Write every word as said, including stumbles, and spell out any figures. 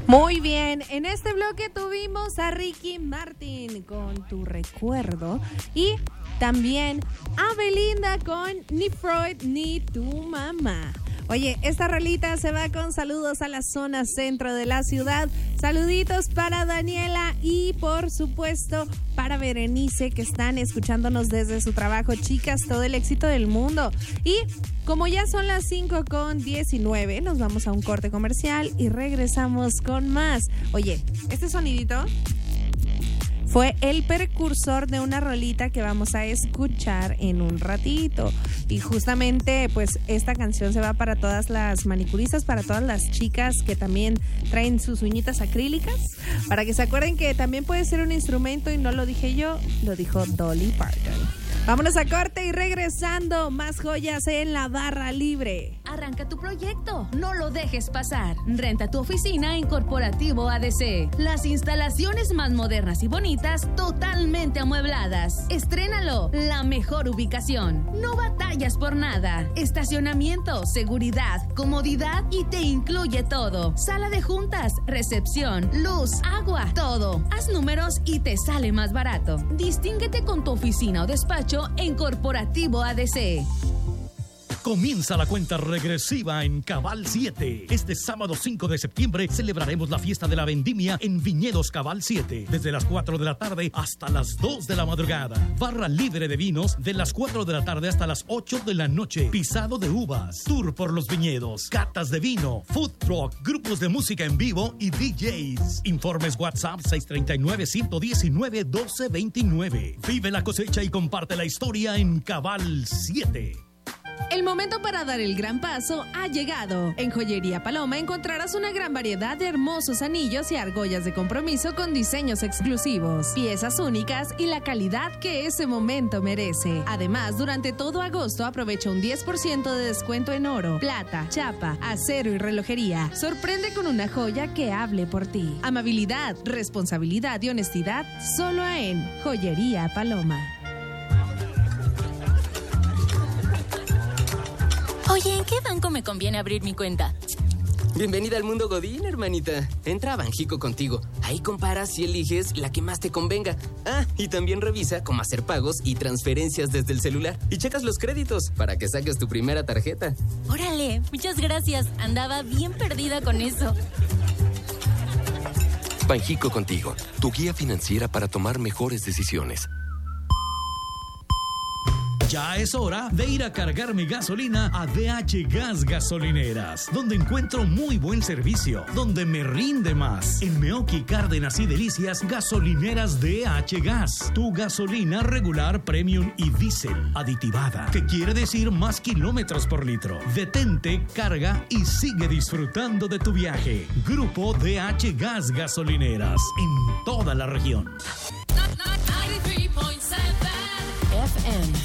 Muy bien, en este bloque tuvimos a Ricky Martin con Tu Recuerdo y también a Belinda con Ni Freud ni Tu Mamá. Oye, esta rolita se va con saludos a la zona centro de la ciudad. Saluditos para Daniela y por supuesto para Berenice, que están escuchándonos desde su trabajo. Chicas, todo el éxito del mundo. Y como ya son las cinco con diecinueve, nos vamos a un corte comercial y regresamos con más. Oye, este sonidito fue el precursor de una rolita que vamos a escuchar en un ratito. Y justamente, pues, esta canción se va para todas las manicuristas, para todas las chicas que también traen sus uñitas acrílicas, para que se acuerden que también puede ser un instrumento y no lo dije yo, lo dijo Dolly Parton. Vámonos a corte y regresando, más joyas en la barra libre. Arranca tu proyecto, no lo dejes pasar. Renta tu oficina en Corporativo A D C. Las instalaciones más modernas y bonitas, totalmente amuebladas. Estrénalo, la mejor ubicación. No batallas por nada. Estacionamiento, seguridad, comodidad y te incluye todo. Sala de juntas, recepción, luz, agua, todo. Haz números y te sale más barato. Distínguete con tu oficina o despacho en Corporativo A D C. Comienza la cuenta regresiva en Cabal siete. Este sábado cinco de septiembre celebraremos la fiesta de la vendimia en Viñedos Cabal siete. Desde las cuatro de la tarde hasta las dos de la madrugada. Barra libre de vinos de las cuatro de la tarde hasta las ocho de la noche. Pisado de uvas. Tour por los viñedos. Catas de vino. Food truck. Grupos de música en vivo y D Js. Informes WhatsApp seis tres nueve, uno uno nueve, uno dos dos nueve. Vive la cosecha y comparte la historia en Cabal siete. El momento para dar el gran paso ha llegado. En Joyería Paloma encontrarás una gran variedad de hermosos anillos y argollas de compromiso con diseños exclusivos, piezas únicas y la calidad que ese momento merece. Además, durante todo agosto aprovecha un diez por ciento de descuento en oro, plata, chapa, acero y relojería. Sorprende con una joya que hable por ti. Amabilidad, responsabilidad y honestidad solo en Joyería Paloma. Oye, ¿en qué banco me conviene abrir mi cuenta? Bienvenida al mundo Godín, hermanita. Entra a Banjico Contigo. Ahí comparas y eliges la que más te convenga. Ah, y también revisa cómo hacer pagos y transferencias desde el celular. Y checas los créditos para que saques tu primera tarjeta. Órale, muchas gracias. Andaba bien perdida con eso. Banjico Contigo, tu guía financiera para tomar mejores decisiones. Ya es hora de ir a cargar mi gasolina a D H Gas Gasolineras, donde encuentro muy buen servicio, donde me rinde más. En Meoqui, Cárdenas y Delicias, gasolineras D H Gas. Tu gasolina regular, premium y diésel aditivada, que quiere decir más kilómetros por litro. Detente, carga y sigue disfrutando de tu viaje. Grupo D H Gas Gasolineras, en toda la región. F M